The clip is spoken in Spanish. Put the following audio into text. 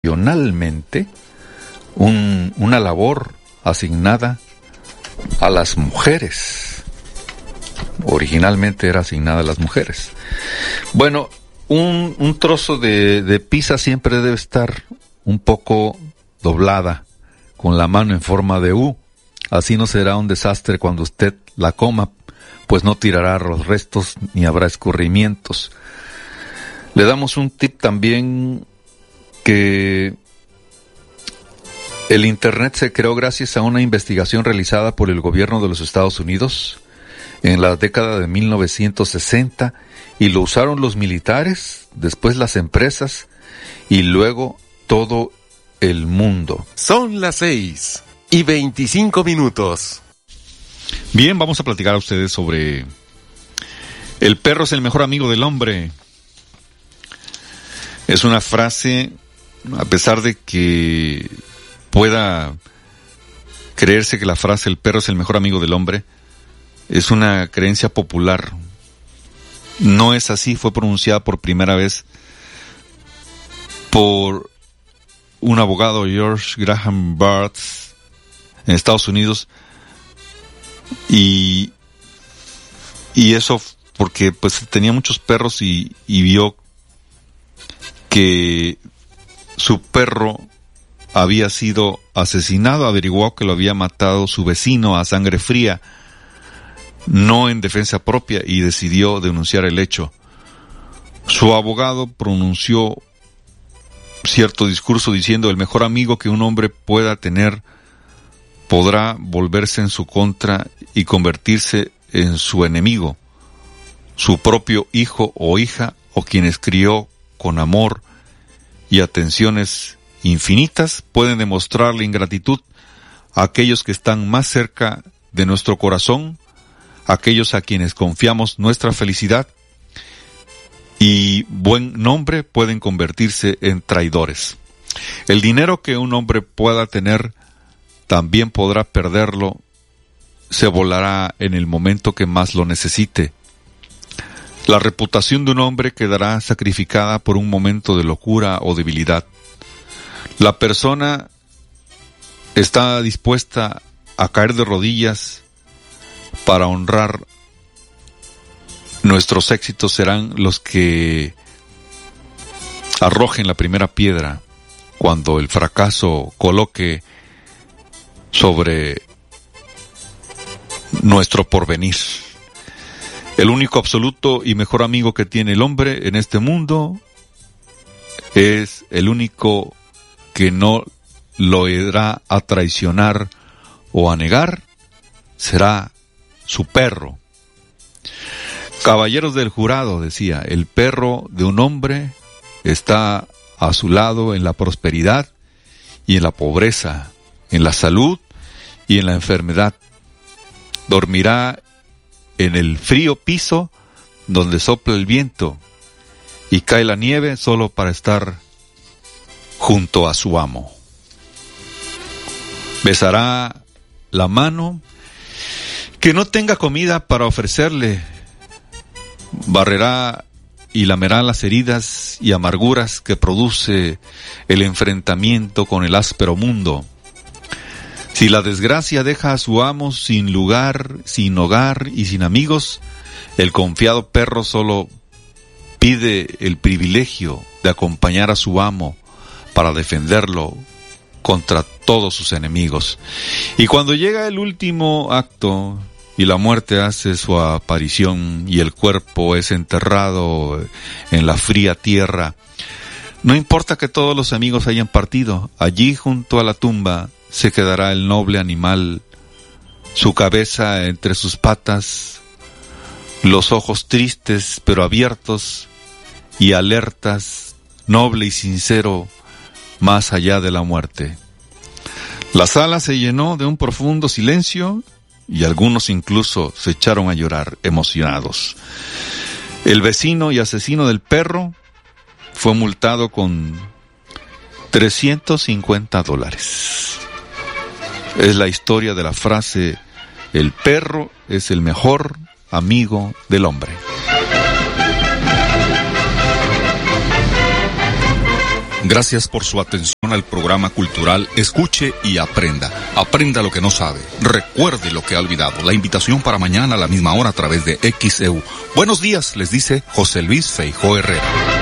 tradicionalmente una labor asignada a las mujeres. Originalmente era asignada a las mujeres. Bueno, un trozo de pizza siempre debe estar un poco doblada, con la mano en forma de U. Así no será un desastre cuando usted la coma, pues no tirará los restos ni habrá escurrimientos. Le damos un tip también, que el Internet se creó gracias a una investigación realizada por el gobierno de los Estados Unidos en la década de 1960, y lo usaron los militares, después las empresas y luego todo el mundo. Son las 6:25. Bien, vamos a platicar a ustedes sobre el perro es el mejor amigo del hombre. Es una frase, a pesar de que pueda creerse que la frase el perro es el mejor amigo del hombre, es una creencia popular. No es así, fue pronunciada por primera vez por un abogado, George Graham Barth, en Estados Unidos, y eso porque pues tenía muchos perros y vio que su perro había sido asesinado. Averiguó que lo había matado su vecino a sangre fría, no en defensa propia, y decidió denunciar el hecho. Su abogado pronunció cierto discurso diciendo: el mejor amigo que un hombre pueda tener podrá volverse en su contra y convertirse en su enemigo. Su propio hijo o hija, o quienes crió con amor y atenciones infinitas, pueden demostrarle ingratitud a aquellos que están más cerca de nuestro corazón, aquellos a quienes confiamos nuestra felicidad y buen nombre, pueden convertirse en traidores. El dinero que un hombre pueda tener también podrá perderlo, se volará en el momento que más lo necesite. La reputación de un hombre quedará sacrificada por un momento de locura o debilidad. La persona está dispuesta a caer de rodillas para honrar nuestros éxitos. Serán los que arrojen la primera piedra cuando el fracaso coloque sobre nuestro porvenir. El único absoluto y mejor amigo que tiene el hombre en este mundo es el único que no lo irá a traicionar o a negar, será su perro. Caballeros del jurado, decía, el perro de un hombre está a su lado en la prosperidad y en la pobreza, en la salud y en la enfermedad. Dormirá en el frío piso donde sopla el viento y cae la nieve solo para estar junto a su amo. Besará la mano que no tenga comida para ofrecerle, barrerá y lamerá las heridas y amarguras que produce el enfrentamiento con el áspero mundo. Si la desgracia deja a su amo sin lugar, sin hogar y sin amigos, el confiado perro solo pide el privilegio de acompañar a su amo para defenderlo contra todos sus enemigos. Y cuando llega el último acto y la muerte hace su aparición y el cuerpo es enterrado en la fría tierra, no importa que todos los amigos hayan partido, allí junto a la tumba se quedará el noble animal, su cabeza entre sus patas, los ojos tristes pero abiertos y alertas, noble y sincero, más allá de la muerte. La sala se llenó de un profundo silencio y algunos incluso se echaron a llorar emocionados. El vecino y asesino del perro fue multado con $350. Es la historia de la frase: el perro es el mejor amigo del hombre. Gracias por su atención al programa cultural Escuche y Aprenda. Aprenda lo que no sabe. Recuerde lo que ha olvidado. La invitación para mañana a la misma hora a través de XEU. Buenos días, les dice José Luis Feijó Herrera.